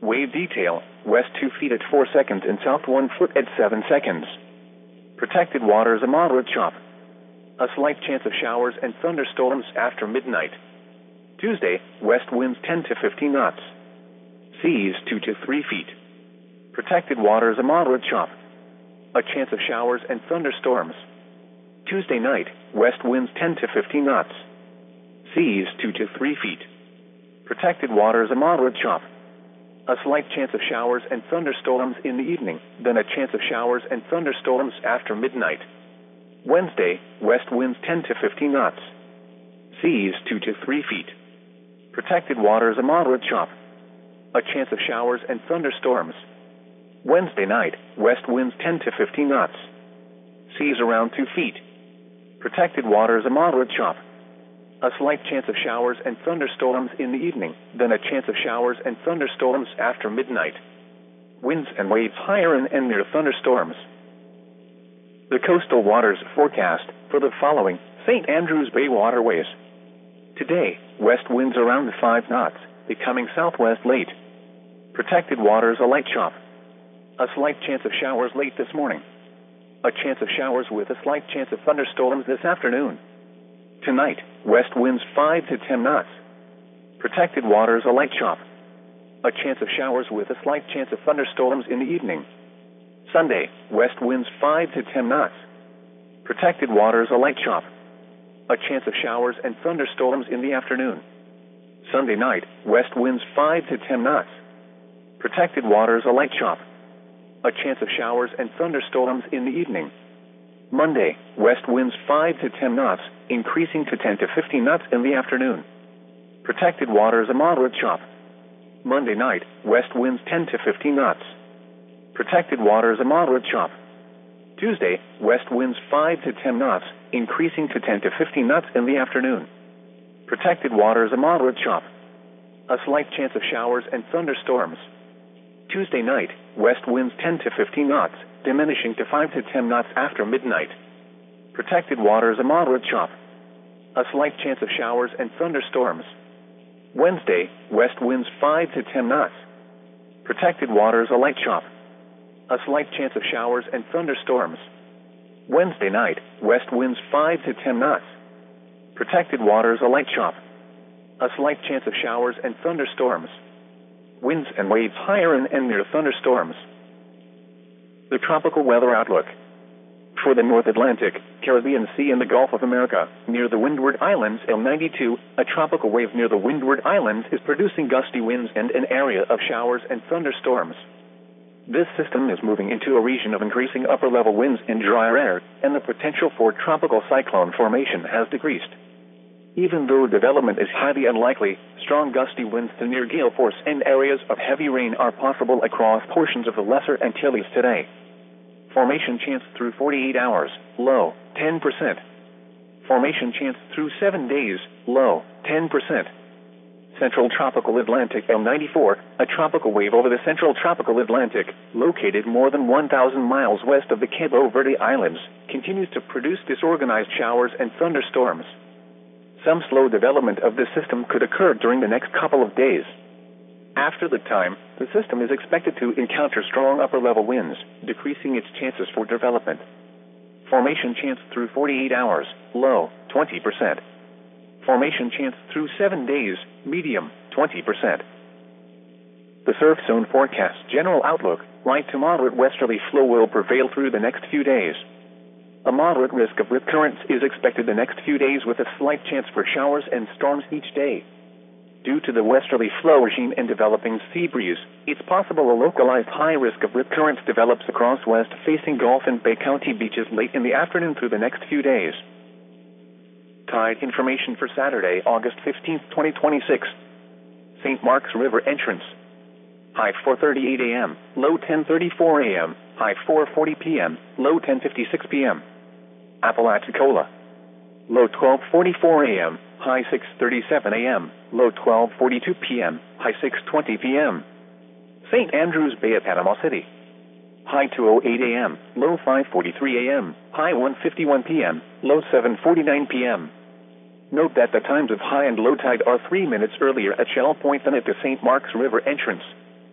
Wave detail, west 2 feet at 4 seconds and south 1 foot at 7 seconds. Protected waters a moderate chop. A slight chance of showers and thunderstorms after midnight. Tuesday, west winds 10 to 15 knots. Seas 2 to 3 feet. Protected waters a moderate chop. A chance of showers and thunderstorms. Tuesday night, west winds 10 to 15 knots. Seas 2 to 3 feet. Protected waters a moderate chop. A slight chance of showers and thunderstorms in the evening, then a chance of showers and thunderstorms after midnight. Wednesday, west winds 10 to 15 knots. Seas 2 to 3 feet. Protected waters a moderate chop. A chance of showers and thunderstorms. Wednesday night, west winds 10 to 15 knots. Seas around 2 feet. Protected waters a moderate chop. A slight chance of showers and thunderstorms in the evening, then a chance of showers and thunderstorms after midnight. Winds and waves higher and near thunderstorms. The coastal waters forecast for the following St. Andrews Bay waterways. Today, west winds around 5 knots, becoming southwest late. Protected waters a light chop. A slight chance of showers late this morning. A chance of showers with a slight chance of thunderstorms this afternoon. Tonight, west winds 5 to 10 knots. Protected waters a light chop. A chance of showers with a slight chance of thunderstorms in the evening. Sunday, west winds 5 to 10 knots. Protected waters a light chop. A chance of showers and thunderstorms in the afternoon. Sunday night, west winds 5 to 10 knots. Protected waters a light chop. A chance of showers and thunderstorms in the evening. Monday, west winds 5 to 10 knots, increasing to 10 to 15 knots in the afternoon. Protected waters a moderate chop. Monday night, west winds 10 to 15 knots. Protected waters a moderate chop. Tuesday, west winds 5 to 10 knots, increasing to 10 to 15 knots in the afternoon. Protected waters a moderate chop. A slight chance of showers and thunderstorms. Tuesday night, west winds 10 to 15 knots, diminishing to 5 to 10 knots after midnight. Protected waters a moderate chop. A slight chance of showers and thunderstorms. Wednesday, west winds 5 to 10 knots. Protected waters a light chop. A slight chance of showers and thunderstorms. Wednesday night, west winds 5 to 10 knots. Protected waters a light chop. A slight chance of showers and thunderstorms. Winds and waves higher and near thunderstorms. The tropical weather outlook. For the North Atlantic, Caribbean Sea and the Gulf of America, near the Windward Islands, L92, a tropical wave near the Windward Islands is producing gusty winds and an area of showers and thunderstorms. This system is moving into a region of increasing upper-level winds and drier air, and the potential for tropical cyclone formation has decreased. Even though development is highly unlikely, strong gusty winds to near gale force and areas of heavy rain are possible across portions of the Lesser Antilles today. Formation chance through 48 hours, low, 10%. Formation chance through 7 days, low, 10%. Central Tropical Atlantic L94, a tropical wave over the Central Tropical Atlantic, located more than 1,000 miles west of the Cabo Verde Islands, continues to produce disorganized showers and thunderstorms. Some slow development of this system could occur during the next couple of days. After the time, the system is expected to encounter strong upper-level winds, decreasing its chances for development. Formation chance through 48 hours, low, 20%. Formation chance through 7 days, medium, 20%. The surf zone forecast general outlook, light to moderate westerly flow will prevail through the next few days. A moderate risk of rip currents is expected the next few days with a slight chance for showers and storms each day. Due to the westerly flow regime and developing sea breeze, it's possible a localized high risk of rip currents develops across west-facing Gulf and Bay County beaches late in the afternoon through the next few days. Tide information for Saturday, August 15, 2026. St. Marks River entrance. High 4:38 a.m., low 10:34 a.m., high 4:40 p.m., low 10:56 p.m. Apalachicola. Low 12:44 a.m., high 6:37 a.m., low 12:42 p.m., high 6:20 p.m. St. Andrews Bay at Panama City. High 2:08 a.m., low 5:43 a.m., high 1:51 p.m., low 7:49 p.m. Note that the times of high and low tide are 3 minutes earlier at Shell Point than at the St. Marks River entrance.